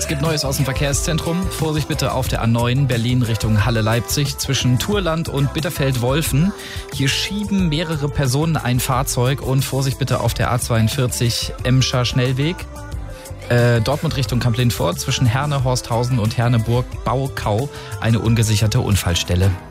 gibt Neues aus dem Verkehrszentrum. Vorsicht bitte auf der A9 Berlin Richtung Halle-Leipzig zwischen Thurland und Bitterfeld-Wolfen. Hier schieben mehrere Personen ein Fahrzeug und Vorsicht bitte auf der A42 Emscher Schnellweg. Dortmund Richtung Kamp-Lindfort zwischen Herne, Horsthausen und Herne-Burg-Baukau eine ungesicherte Unfallstelle.